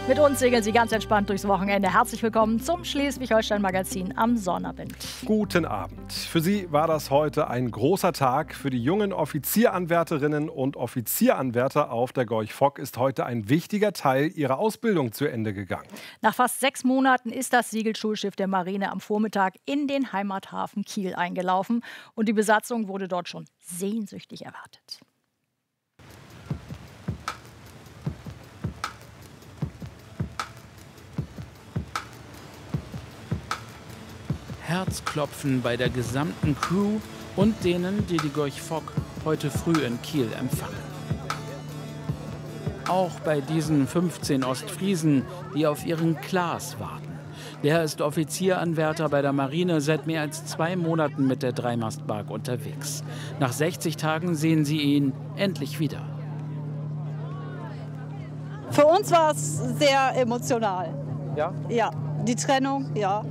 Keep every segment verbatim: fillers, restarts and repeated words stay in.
Mit uns segeln Sie ganz entspannt durchs Wochenende. Herzlich willkommen zum Schleswig-Holstein-Magazin am Sonnabend. Guten Abend. Für Sie war das heute ein großer Tag. Für die jungen Offizieranwärterinnen und Offizieranwärter auf der Gorch Fock ist heute ein wichtiger Teil ihrer Ausbildung zu Ende gegangen. Nach fast sechs Monaten ist das Segelschulschiff der Marine am Vormittag in den Heimathafen Kiel eingelaufen. Und die Besatzung wurde dort schon sehnsüchtig erwartet. Herzklopfen bei der gesamten Crew und denen, die die Gorch Fock heute früh in Kiel empfangen. Auch bei diesen fünfzehn Ostfriesen, die auf ihren Klaas warten. Der ist Offizieranwärter bei der Marine, seit mehr als zwei Monaten mit der Dreimastbark unterwegs. Nach sechzig Tagen sehen sie ihn endlich wieder. Für uns war es sehr emotional. Ja? Ja, die Trennung, ja.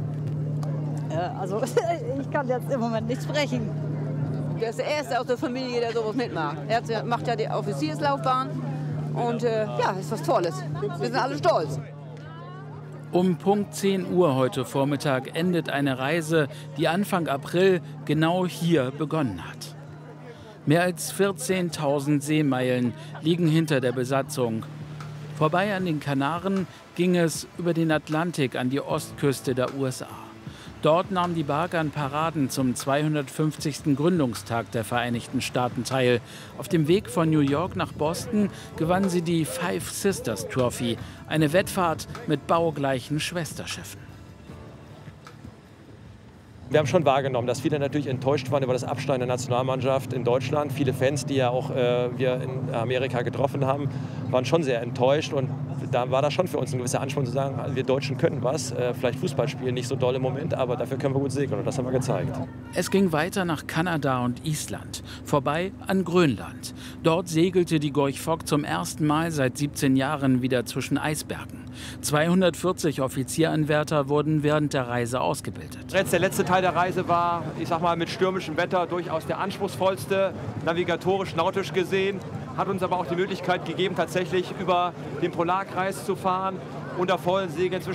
Also ich kann jetzt im Moment nicht sprechen. Der ist der Erste aus der Familie, der sowas mitmacht. Er macht ja die Offizierslaufbahn und äh, ja, ist was Tolles. Wir sind alle stolz. Um Punkt zehn Uhr heute Vormittag endet eine Reise, die Anfang April genau hier begonnen hat. Mehr als vierzehntausend Seemeilen liegen hinter der Besatzung. Vorbei an den Kanaren ging es über den Atlantik an die Ostküste der U S A. Dort nahm die Bark an Paraden zum zweihundertfünfzigsten Gründungstag der Vereinigten Staaten teil. Auf dem Weg von New York nach Boston gewann sie die Five Sisters Trophy, eine Wettfahrt mit baugleichen Schwesterschiffen. Wir haben schon wahrgenommen, dass viele natürlich enttäuscht waren über das Abschneiden der Nationalmannschaft in Deutschland. Viele Fans, die ja auch äh, wir in Amerika getroffen haben, waren schon sehr enttäuscht. Und da war das schon für uns ein gewisser Ansporn zu sagen, wir Deutschen können was. Äh, vielleicht Fußball spielen, nicht so doll im Moment, aber dafür können wir gut segeln. Und das haben wir gezeigt. Es ging weiter nach Kanada und Island, vorbei an Grönland. Dort segelte die Gorch Fock zum ersten Mal seit siebzehn Jahren wieder zwischen Eisbergen. zweihundertvierzig Offizieranwärter wurden während der Reise ausgebildet. Jetzt der letzte Teil der Reise war, ich sag mal, mit stürmischem Wetter durchaus der anspruchsvollste, navigatorisch, nautisch gesehen. Hat uns aber auch die Möglichkeit gegeben, tatsächlich über den Polarkreis zu fahren, unter vollen Segeln zwischen